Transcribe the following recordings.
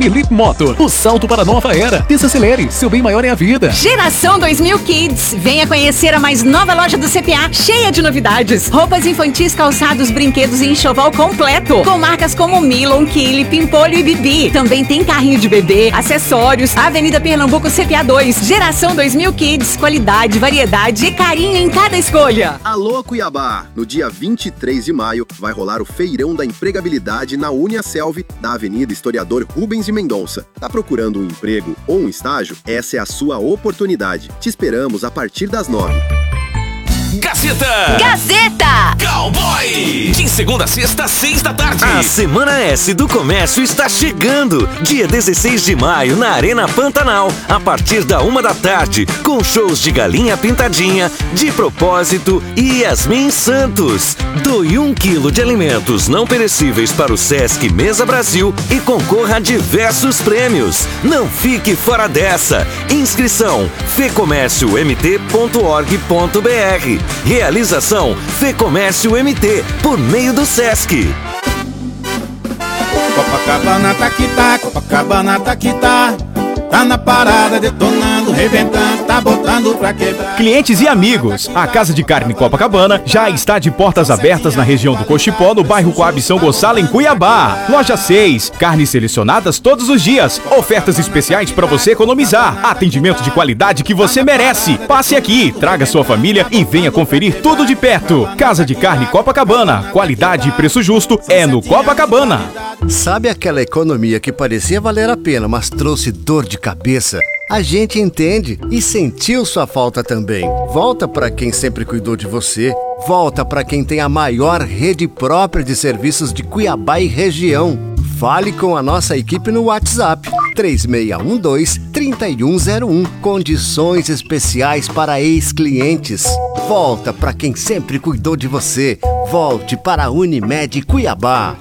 Felipe Moto, o salto para a nova era. Desacelere, seu bem maior é a vida. Geração 2000 Kids. Venha conhecer a mais nova loja do CPA, cheia de novidades. Roupas infantis, calçados, brinquedos e enxoval completo. Com marcas como Milon, Kili, Pimpolho e Bibi. Também tem carrinho de bebê, acessórios. Avenida Pernambuco, CPA 2. Geração 2000 Kids. Qualidade, variedade e carinho em cada escolha. Alô, Cuiabá! No dia 23 de maio, vai rolar o Feirão da Empregabilidade na Uniaselv, da Avenida Historiador Rubens de Mendonça. Tá procurando um emprego ou um estágio? Essa é a sua oportunidade. Te esperamos a partir das 9. Gazeta! Gazeta! Cowboy! De segunda a sexta, 6 da tarde. A Semana S do Comércio está chegando. Dia 16 de maio, na Arena Pantanal. A partir da 1 da tarde, com shows de Galinha Pintadinha, De Propósito e Yasmin Santos. Doe 1 quilo de alimentos não perecíveis para o Sesc Mesa Brasil e concorra a diversos prêmios. Não fique fora dessa. Inscrição fecomérciomt.org.br. Realização Fecomércio MT, por meio do Sesc. Copacabana tá que tá, Copacabana tá que tá. Tá na parada, detonando, rebentando, tá botando pra quebrar. Clientes e amigos, a Casa de Carne Copacabana já está de portas abertas na região do Cochipó, no bairro Coab São Gonçalo, em Cuiabá. Loja 6, carnes selecionadas todos os dias, ofertas especiais para você economizar, atendimento de qualidade que você merece. Passe aqui, traga sua família e venha conferir tudo de perto. Casa de Carne Copacabana, qualidade e preço justo é no Copacabana. Sabe aquela economia que parecia valer a pena, mas trouxe dor de cabeça? A gente entende e sentiu sua falta também. Volta para quem sempre cuidou de você. Volta para quem tem a maior rede própria de serviços de Cuiabá e região. Fale com a nossa equipe no WhatsApp 3612-3101. Condições especiais para ex-clientes. Volta para quem sempre cuidou de você. Volte para a Unimed Cuiabá.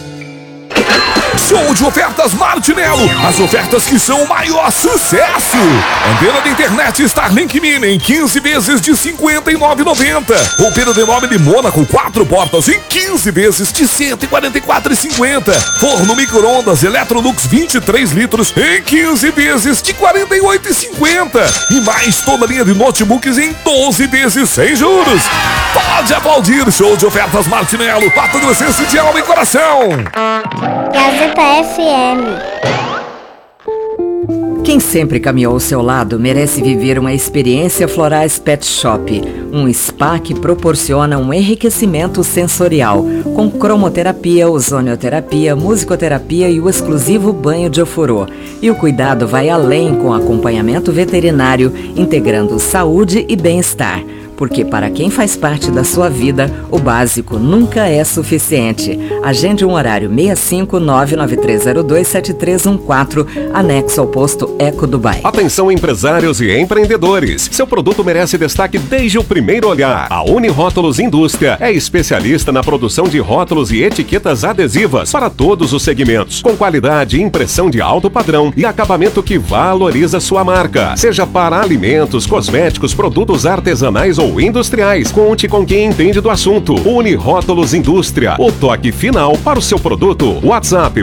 Show de ofertas Martinello, as ofertas que são o maior sucesso. Antena de internet Starlink Mini em 15 vezes de R$ 59,90. Roupeiro de mobile Mônaco 4 portas em 15 vezes de R$ 144,50. Forno micro-ondas Electrolux 23 litros em 15 vezes de R$ 48,50. E mais toda a linha de notebooks em 12 vezes sem juros. Pode aplaudir, show de ofertas Martinello, patrocinância de alma e coração. Gazeta FM. Quem sempre caminhou ao seu lado merece viver uma experiência Florais Pet Shop, um spa que proporciona um enriquecimento sensorial, com cromoterapia, ozonioterapia, musicoterapia e o exclusivo banho de ofurô. E o cuidado vai além com acompanhamento veterinário, integrando saúde e bem-estar. Porque para quem faz parte da sua vida, o básico nunca é suficiente. Agende um horário 65993027314, anexo ao posto Eco Dubai. Atenção empresários e empreendedores. Seu produto merece destaque desde o primeiro olhar. A Unirótulos Indústria é especialista na produção de rótulos e etiquetas adesivas para todos os segmentos, com qualidade, impressão de alto padrão e acabamento que valoriza sua marca. Seja para alimentos, cosméticos, produtos artesanais ou industriais, conte com quem entende do assunto. Unirótulos Indústria, o toque final para o seu produto. WhatsApp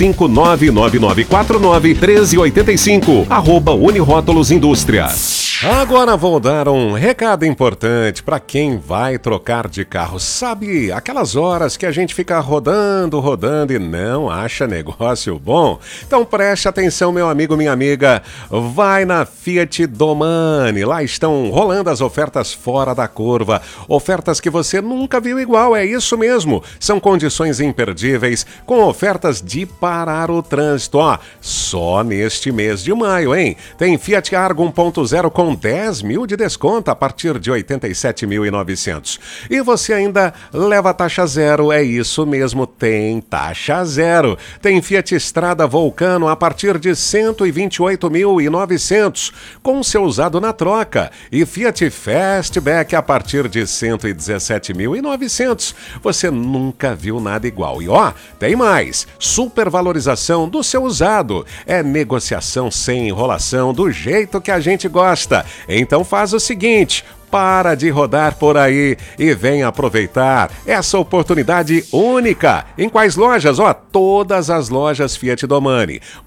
65999491385, @Unirótulos Indústria. Agora vou dar um recado importante para quem vai trocar de carro. Sabe, aquelas horas que a gente fica rodando e não acha negócio bom? Então preste atenção, meu amigo, minha amiga. Vai na Fiat Domani. Lá estão rolando as ofertas fora da curva. Ofertas que você nunca viu igual, é isso mesmo. São condições imperdíveis, com ofertas de parar o trânsito. Ó, só neste mês de maio, hein? Tem Fiat Argo 1.0 com 10 mil de desconto a partir de 87.900. E você ainda leva taxa zero, é isso mesmo, tem taxa zero. Tem Fiat Strada Vulcano a partir de 128.900, com seu usado na troca. E Fiat Fastback a partir de 117.900. Você nunca viu nada igual. E ó, tem mais, supervalorização do seu usado. É negociação sem enrolação, do jeito que a gente gosta. Então faz o seguinte, para de rodar por aí e vem aproveitar essa oportunidade única. Em quais lojas? Ó, todas as lojas Fiat Domani.